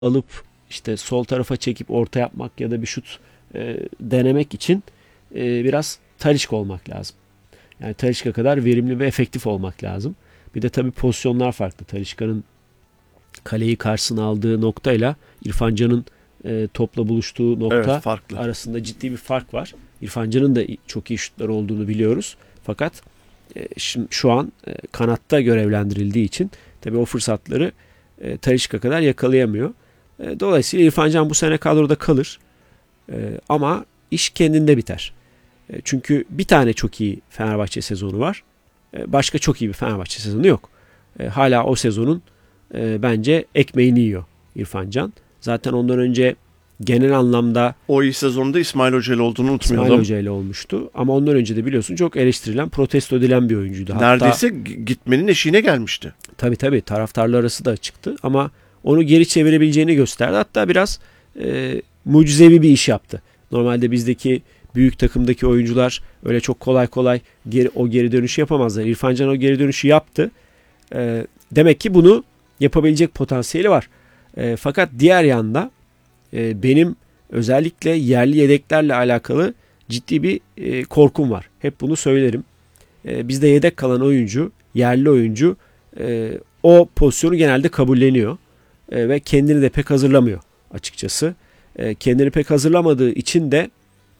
alıp işte sol tarafa çekip orta yapmak ya da bir şut denemek için biraz Talisca olmak lazım. Yani Talisca kadar verimli ve efektif olmak lazım. Bir de tabii pozisyonlar farklı. Talisca'nın kaleyi karşısına aldığı noktayla İrfan Can'ın topla buluştuğu nokta arasında ciddi bir fark var. İrfan Can'ın da çok iyi şutları olduğunu biliyoruz. Fakat şu an kanatta görevlendirildiği için tabii o fırsatları Talisca kadar yakalayamıyor. Dolayısıyla İrfan Can bu sene kadroda kalır. Ama iş kendinde biter. Çünkü bir tane çok iyi Fenerbahçe sezonu var. Başka çok iyi bir Fenerbahçe sezonu yok. Hala o sezonun bence ekmeğini yiyor İrfan Can. Zaten ondan önce genel anlamda o iyi sezonda İsmail Hoca ile olduğunu unutmayalım. İsmail Hoca ile olmuştu. Ama ondan önce de biliyorsun çok eleştirilen, protesto edilen bir oyuncuydu. Neredeyse gitmenin eşiğine gelmişti. Tabii taraftarlar arası da çıktı ama onu geri çevirebileceğini gösterdi. Hatta biraz mucizevi bir iş yaptı. Normalde bizdeki büyük takımdaki oyuncular öyle çok kolay o geri dönüşü yapamazlar. İrfan Can o geri dönüşü yaptı. Demek ki bunu yapabilecek potansiyeli var. Fakat diğer yanda benim özellikle yerli yedeklerle alakalı ciddi bir korkum var. Hep bunu söylerim. Bizde yedek kalan oyuncu, yerli oyuncu o pozisyonu genelde kabulleniyor. Ve kendini de pek hazırlamıyor açıkçası. Kendini pek hazırlamadığı için de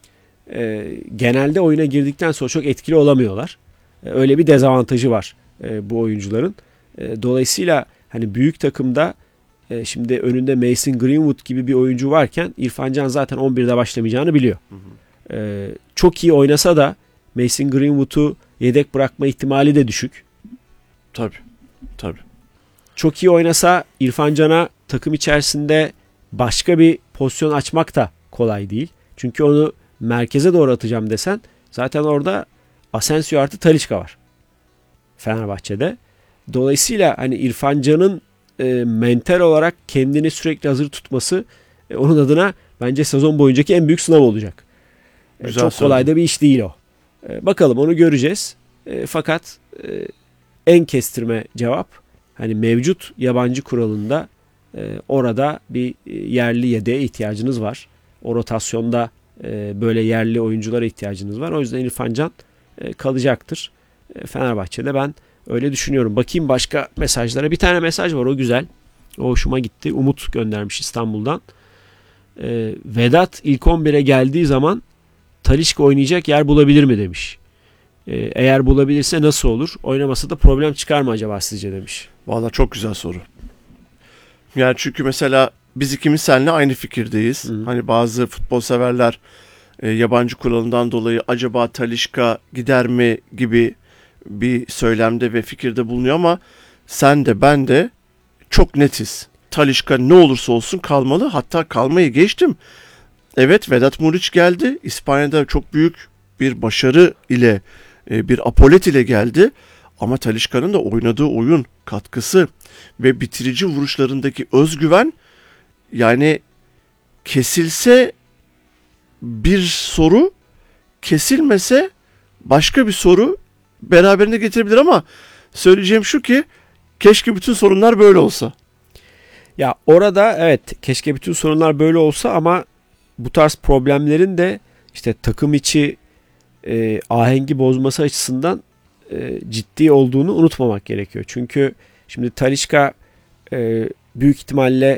genelde oyuna girdikten sonra çok etkili olamıyorlar. Öyle bir dezavantajı var bu oyuncuların. Dolayısıyla hani büyük takımda şimdi önünde Mason Greenwood gibi bir oyuncu varken İrfan Can zaten 11'de başlamayacağını biliyor. Çok iyi oynasa da Mason Greenwood'u yedek bırakma ihtimali de düşük. Tabii. Çok iyi oynasa İrfan Can'a takım içerisinde başka bir pozisyon açmak da kolay değil. Çünkü onu merkeze doğru atacağım desen zaten orada Asensio artı Talisca var Fenerbahçe'de. Dolayısıyla hani İrfan Can'ın mental olarak kendini sürekli hazır tutması onun adına bence sezon boyuncaki en büyük sınav olacak. Çok kolay da bir iş değil o. Bakalım onu göreceğiz. Fakat en kestirme cevap hani mevcut yabancı kuralında orada bir yerli yedeğe ihtiyacınız var. O rotasyonda böyle yerli oyunculara ihtiyacınız var. O yüzden İrfan Can kalacaktır. Fenerbahçe'de ben öyle düşünüyorum. Bakayım başka mesajlara. Bir tane mesaj var, o güzel. O hoşuma gitti. Umut göndermiş İstanbul'dan. Vedat ilk 11'e geldiği zaman Talisca oynayacak yer bulabilir mi demiş. Eğer bulabilirse nasıl olur? Oynamasa da problem çıkar mı acaba sizce demiş. Vallahi çok güzel soru. Yani çünkü mesela biz ikimiz seninle aynı fikirdeyiz. Hani bazı futbol severler yabancı kuralından dolayı acaba Talisca gider mi gibi bir söylemde ve fikirde bulunuyor ama sen de ben de çok netiz. Talisca ne olursa olsun kalmalı. Hatta kalmayı geçtim. Evet, Vedat Muriç geldi. İspanya'da çok büyük bir başarı ile bir apolet ile geldi. Ama Talisca'nın da oynadığı oyun katkısı ve bitirici vuruşlarındaki özgüven, yani kesilse bir soru, kesilmese başka bir soru beraberinde getirebilir ama söyleyeceğim şu ki keşke bütün sorunlar böyle olsa. Ya orada evet, keşke bütün sorunlar böyle olsa ama bu tarz problemlerin de işte takım içi ahengi bozması açısından ciddi olduğunu unutmamak gerekiyor. Çünkü şimdi Talisca büyük ihtimalle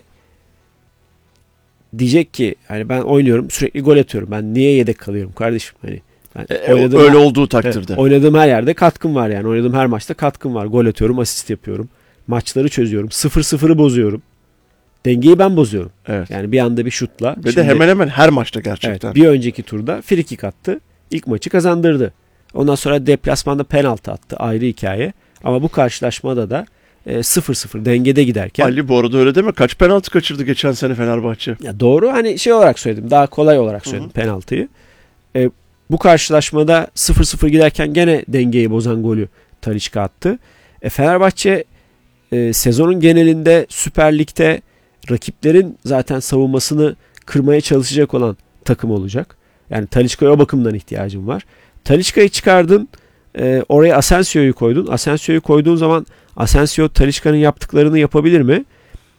diyecek ki hani ben oynuyorum, sürekli gol atıyorum. Ben niye yedek kalıyorum kardeşim? Hani öyle olduğu takdirde. Evet, oynadığım her yerde katkım var yani. Oynadığım her maçta katkım var. Gol atıyorum, asist yapıyorum. Maçları çözüyorum. 0-0'ı bozuyorum. Dengeyi ben bozuyorum. Evet. Yani bir anda bir şutla. Ve de hemen hemen her maçta gerçekten. Evet, bir önceki turda free kick attı. İlk maçı kazandırdı. Ondan sonra deplasmanda penaltı attı. Ayrı hikaye. Ama bu karşılaşmada da 0-0 dengede giderken. Ali bu arada öyle deme. Kaç penaltı kaçırdı geçen sene Fenerbahçe? Ya doğru, hani şey olarak söyledim. Daha kolay olarak söyledim penaltıyı. Bu karşılaşmada 0-0 giderken gene dengeyi bozan golü Talisca attı. Fenerbahçe sezonun genelinde Süper Lig'de rakiplerin zaten savunmasını kırmaya çalışacak olan takım olacak. Yani Talisca'ya o bakımdan ihtiyacım var. Talisca'yı çıkardın, oraya Asensio'yu koydun. Asensio'yu koyduğun zaman Asensio Talisca'nın yaptıklarını yapabilir mi?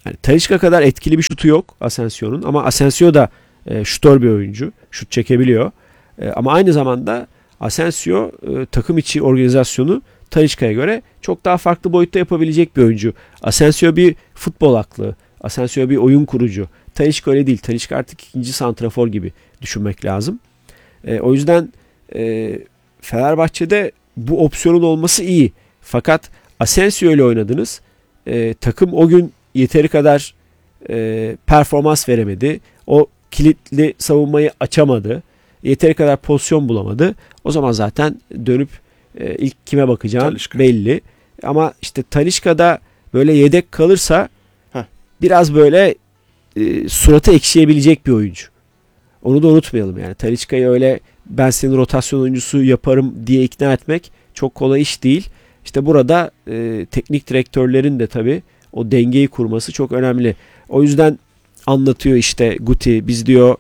Yani Talisca kadar etkili bir şutu yok Asensio'nun ama Asensio da şutör bir oyuncu. Şut çekebiliyor. Ama aynı zamanda Asensio takım içi organizasyonu Talisca'ya göre çok daha farklı boyutta yapabilecek bir oyuncu. Asensio bir futbol aklı. Asensio bir oyun kurucu. Talisca öyle değil. Talisca artık ikinci santrafor gibi düşünmek lazım. O yüzden Fenerbahçe'de bu opsiyonun olması iyi. Fakat Asensio ile oynadınız. Takım o gün yeteri kadar performans veremedi. O kilitli savunmayı açamadı. Yeteri kadar pozisyon bulamadı. O zaman zaten dönüp ilk kime bakacağın Talisca belli. Ama işte Talisca'da böyle yedek kalırsa biraz böyle suratı ekşiyebilecek bir oyuncu. Onu da unutmayalım yani. Talisca'yı öyle ben senin rotasyon oyuncusu yaparım diye ikna etmek çok kolay iş değil. İşte burada teknik direktörlerin de tabii o dengeyi kurması çok önemli. O yüzden anlatıyor işte Guti, biz diyor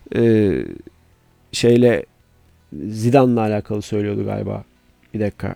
Zidane'la alakalı söylüyordu galiba. Bir dakika.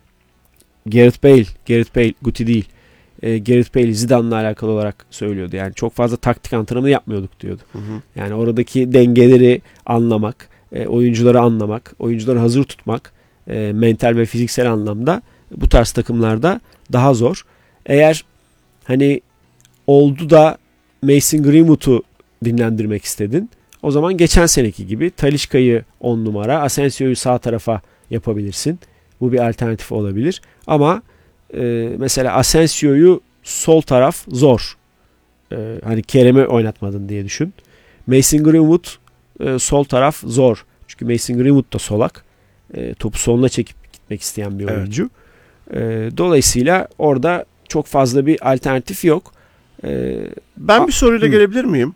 Gareth Bale, Guti değil. Gareth Bale Zidane'la alakalı olarak söylüyordu. Yani çok fazla taktik antrenmanı yapmıyorduk diyordu. Hı hı. Yani oradaki dengeleri anlamak, oyuncuları anlamak, oyuncuları hazır tutmak, mental ve fiziksel anlamda bu tarz takımlarda daha zor. Eğer hani oldu da Mason Greenwood'u dinlendirmek istedin, o zaman geçen seneki gibi Talisca'yı 10 numara, Asensio'yu sağ tarafa yapabilirsin. Bu bir alternatif olabilir. Ama mesela Asensio'yu sol taraf zor. Hani Kerem'i oynatmadın diye düşün. Mason Greenwood sol taraf zor. Çünkü Mason Greenwood da solak. Topu soluna çekip gitmek isteyen bir oyuncu. Dolayısıyla orada çok fazla bir alternatif yok. Ben bir soruyla gelebilir miyim?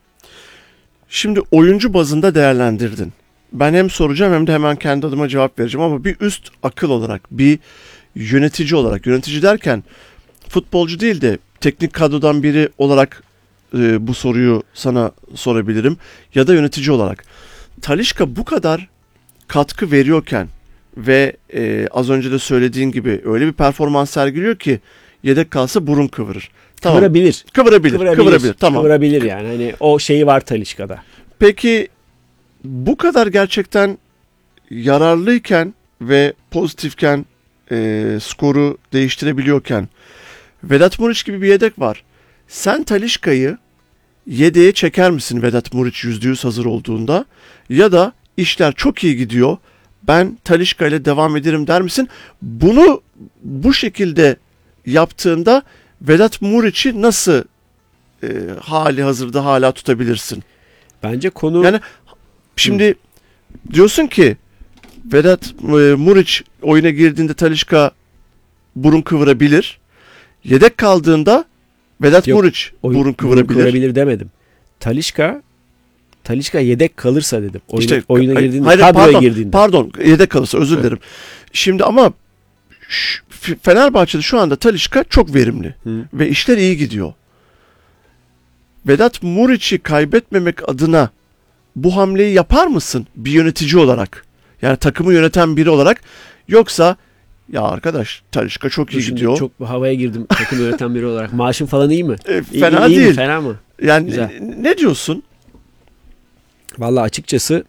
Şimdi oyuncu bazında değerlendirdin. Ben hem soracağım hem de hemen kendi adıma cevap vereceğim ama bir üst akıl olarak, bir yönetici olarak, yönetici derken futbolcu değil de teknik kadrodan biri olarak bu soruyu sana sorabilirim ya da yönetici olarak. Talisca bu kadar katkı veriyorken ve az önce de söylediğin gibi öyle bir performans sergiliyor ki yedek kalsa burun kıvırır. Tamam. Kıvırabilir. Tamam. Kıvırabilir yani. Hani o şeyi var Talisca'da. Peki bu kadar gerçekten yararlıyken ve pozitifken skoru değiştirebiliyorken Vedat Muriç gibi bir yedek var. Sen Talisca'yı yedeğe çeker misin Vedat Muriç %100 hazır olduğunda? Ya da işler çok iyi gidiyor, ben Talisca ile devam ederim der misin? Bunu bu şekilde yaptığında Vedat Muriç'i nasıl hali hazırda hala tutabilirsin? Bence konu... Yani şimdi diyorsun ki Vedat Muriç oyuna girdiğinde Talisca burun kıvırabilir. Yedek kaldığında Vedat Muriç burun kıvırabilir demedim. Talisca yedek kalırsa dedim. Oyuna girdiğinde, hayır, kadroya girdiğinde. Pardon, yedek kalırsa özür dilerim. Şimdi ama Fenerbahçe'de şu anda Talisca çok verimli ve işler iyi gidiyor. Vedat Muriç'i kaybetmemek adına bu hamleyi yapar mısın bir yönetici olarak? Yani takımı yöneten biri olarak, yoksa ya arkadaş Talisca çok iyi gidiyor. Çok havaya girdim takım yöneten biri olarak. Maaşın falan iyi mi? Fena iyi değil. Mi, fena mı? Yani ne diyorsun? Vallahi açıkçası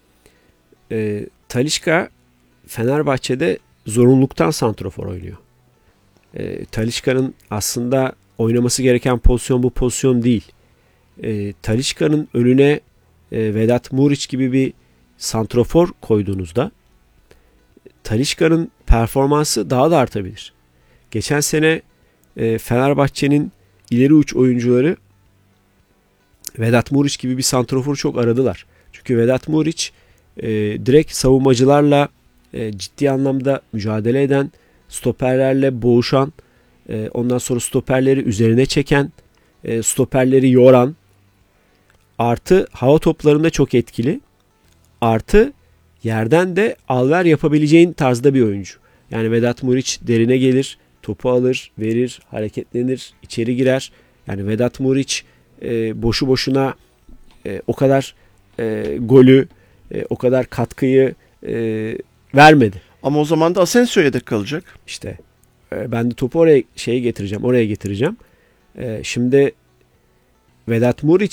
Talisca Fenerbahçe'de zorunluluktan santrafor oynuyor. Talisca'nın aslında oynaması gereken pozisyon bu pozisyon değil. Talisca'nın önüne Vedat Muriç gibi bir santrafor koyduğunuzda Talisca'nın performansı daha da artabilir. Geçen sene Fenerbahçe'nin ileri uç oyuncuları Vedat Muriç gibi bir santraforu çok aradılar. Çünkü Vedat Muriç direkt savunmacılarla ciddi anlamda mücadele eden, stoperlerle boğuşan, ondan sonra stoperleri üzerine çeken, stoperleri yoran, artı hava toplarında çok etkili, artı yerden de alver yapabileceğin tarzda bir oyuncu. Yani Vedat Muriç derine gelir, topu alır, verir, hareketlenir, içeri girer. Yani Vedat Muriç boşu boşuna o kadar golü, o kadar katkıyı vermedi. Ama o zaman da Asensio yedek kalacak. İşte ben de topu oraya getireceğim. Şimdi Vedat Muriç